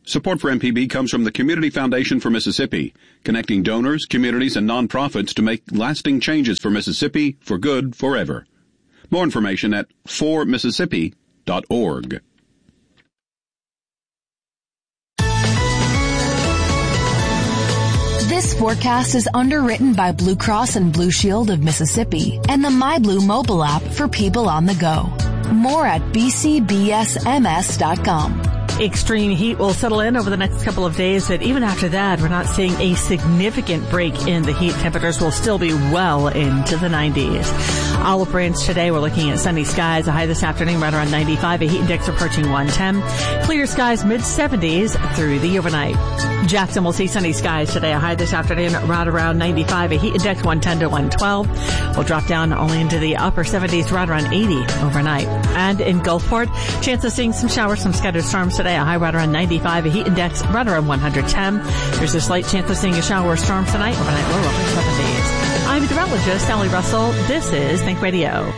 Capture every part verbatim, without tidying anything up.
Support for M P B comes from the Community Foundation for Mississippi, connecting donors, communities, and nonprofits to make lasting changes for Mississippi for good forever. More information at for mississippi dot org. This forecast is underwritten by Blue Cross and Blue Shield of Mississippi and the MyBlue mobile app for people on the go. More at b c b s m s dot com. Extreme heat will settle in over the next couple of days, but even after that, we're not seeing a significant break in the heat. Temperatures will still be well into the nineties. Olive Branch today, we're looking at sunny skies. A high this afternoon right around ninety-five. A heat index approaching one ten. Clear skies mid-seventies through the overnight. Jackson will see sunny skies today. A high this afternoon right around ninety-five. A heat index one ten to one twelve. We'll drop down only into the upper seventies right around eighty overnight. And in Gulfport, chance of seeing some showers, some scattered storms today. A high right around ninety-five. A heat index right around one hundred ten. There's a slight chance of seeing a shower or storm tonight. Overnight low upper seventies. I'm meteorologist Sally Russell. This is Think Radio.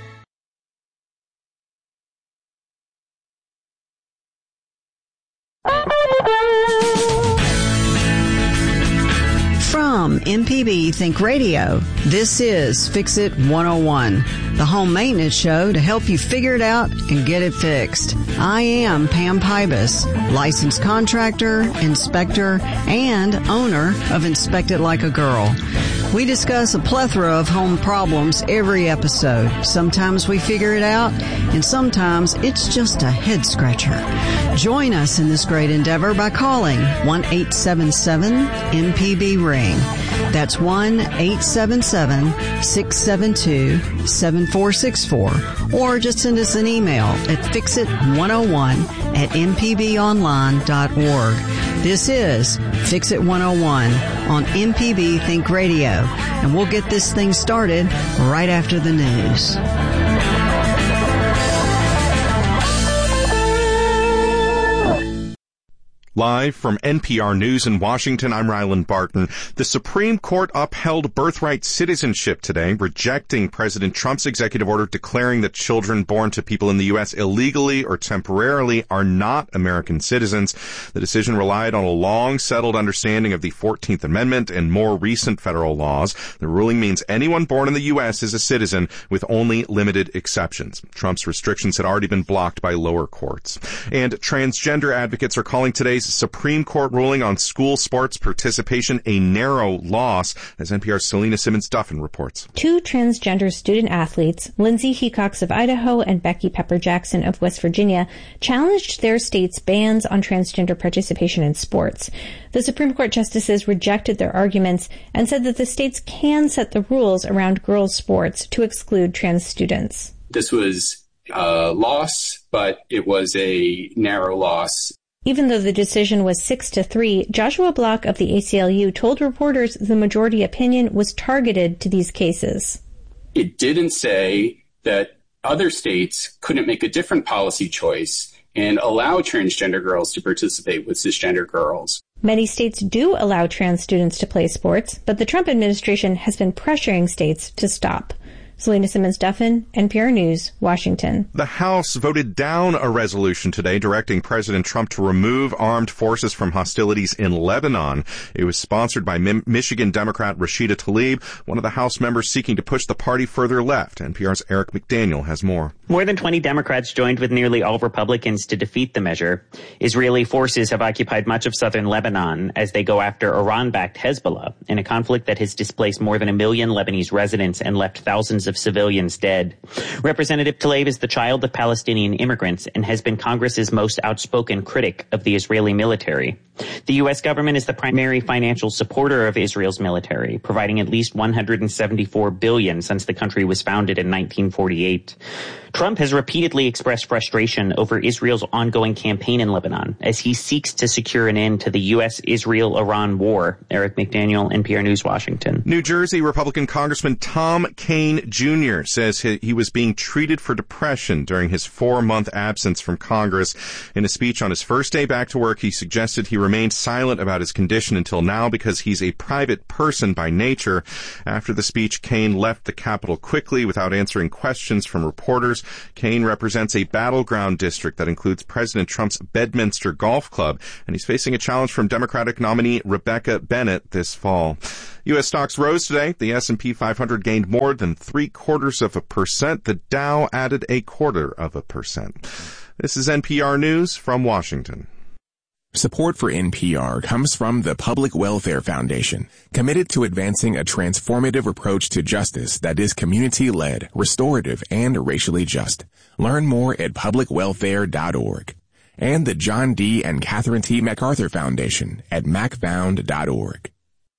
From M P B Think Radio, this is Fix It one oh one, the home maintenance show to help you figure it out and get it fixed. I am Pam Pybus, licensed contractor, inspector, and owner of Inspect It Like a Girl. We discuss a plethora of home problems every episode. Sometimes we figure it out, and sometimes it's just a head scratcher. Join us in this great endeavor by calling one eight seven seven M P B ring. That's one eight seven seven six seven two seven four six four. Or just send us an email at fix it one oh one at m p b online dot org. This is Fix It one oh one on M P B Think Radio, and we'll get this thing started right after the news. Live from N P R News in Washington, I'm Ryland Barton. The Supreme Court upheld birthright citizenship today, rejecting President Trump's executive order declaring that children born to people in the U S illegally or temporarily are not American citizens. The decision relied on a long-settled understanding of the fourteenth Amendment and more recent federal laws. The ruling means anyone born in the U S is a citizen, with only limited exceptions. Trump's restrictions had already been blocked by lower courts. And transgender advocates are calling today's Supreme Court ruling on school sports participation a narrow loss, as N P R's Selena Simmons-Duffin reports. Two transgender student athletes, Lindsay Hecox of Idaho and Becky Pepper Jackson of West Virginia, challenged their state's bans on transgender participation in sports. The Supreme Court justices rejected their arguments and said that the states can set the rules around girls' sports to exclude trans students. This was a loss, but it was a narrow loss. Even though the decision was six to three, Joshua Block of the A C L U told reporters the majority opinion was targeted to these cases. It didn't say that other states couldn't make a different policy choice and allow transgender girls to participate with cisgender girls. Many states do allow trans students to play sports, but the Trump administration has been pressuring states to stop. Selena Simmons-Duffin, N P R News, Washington. The House voted down a resolution today directing President Trump to remove armed forces from hostilities in Lebanon. It was sponsored by Mi- Michigan Democrat Rashida Tlaib, one of the House members seeking to push the party further left. N P R's Eric McDaniel has more. More than twenty Democrats joined with nearly all Republicans to defeat the measure. Israeli forces have occupied much of southern Lebanon as they go after Iran-backed Hezbollah in a conflict that has displaced more than a million Lebanese residents and left thousands of civilians dead. Representative Tlaib is the child of Palestinian immigrants and has been Congress's most outspoken critic of the Israeli military. The U S government is the primary financial supporter of Israel's military, providing at least one hundred seventy-four billion dollars since the country was founded in nineteen forty-eight. Trump has repeatedly expressed frustration over Israel's ongoing campaign in Lebanon as he seeks to secure an end to the U S Israel-Iran war. Eric McDaniel, N P R News, Washington. New Jersey Republican Congressman Tom Kean Junior says he, he was being treated for depression during his four-month absence from Congress. In a speech on his first day back to work, he suggested he remained silent about his condition until now because he's a private person by nature. After the speech, Kaine left the Capitol quickly without answering questions from reporters. Kaine represents a battleground district that includes President Trump's Bedminster Golf Club, and he's facing a challenge from Democratic nominee Rebecca Bennett this fall. U S stocks rose today. The S and P five hundred gained more than three quarters of a percent. The Dow added a quarter of a percent. This is N P R News from Washington. Support for N P R comes from the Public Welfare Foundation, committed to advancing a transformative approach to justice that is community-led, restorative, and racially just. Learn more at public welfare dot org. And the John D. and Catherine T. MacArthur Foundation at mac found dot org.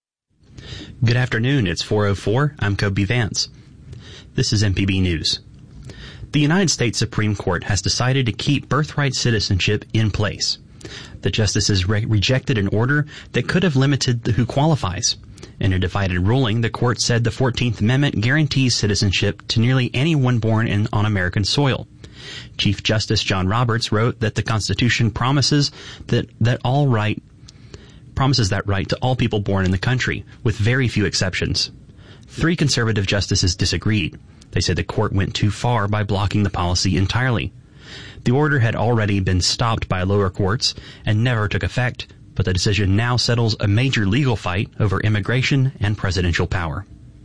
Good afternoon. It's four oh four. I'm Kobe Vance. This is M P B News. The United States Supreme Court has decided to keep birthright citizenship in place. The justices re- rejected an order that could have limited who qualifies. In a divided ruling, the court said the fourteenth Amendment guarantees citizenship to nearly anyone born in, on American soil. Chief Justice John Roberts wrote that the Constitution promises that, that all right promises that right to all people born in the country, with very few exceptions. Three conservative justices disagreed. They said the court went too far by blocking the policy entirely. The order had already been stopped by lower courts and never took effect, but the decision now settles a major legal fight over immigration and presidential power.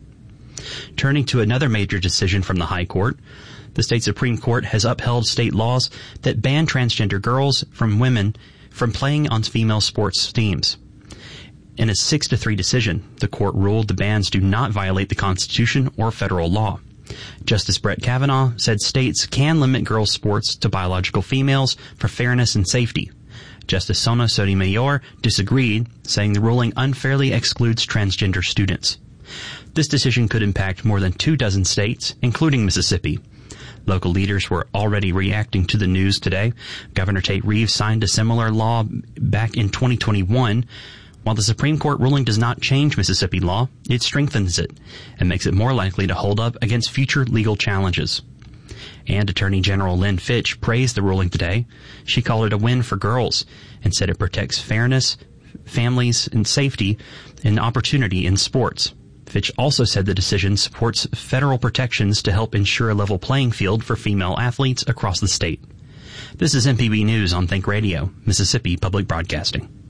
Turning to another major decision from the High Court, the state Supreme Court has upheld state laws that ban transgender girls from women from playing on female sports teams. In a six to three decision, the court ruled the bans do not violate the Constitution or federal law. Justice Brett Kavanaugh said states can limit girls' sports to biological females for fairness and safety. Justice Sona Sotomayor disagreed, saying the ruling unfairly excludes transgender students. This decision could impact more than two dozen states, including Mississippi. Local leaders were already reacting to the news today. Governor Tate Reeves signed a similar law back in twenty twenty-one. While the Supreme Court ruling does not change Mississippi law, it strengthens it and makes it more likely to hold up against future legal challenges. And Attorney General Lynn Fitch praised the ruling today. She called it a win for girls and said it protects fairness, families, and safety and opportunity in sports. Fitch also said the decision supports federal protections to help ensure a level playing field for female athletes across the state. This is M P B News on Think Radio, Mississippi Public Broadcasting.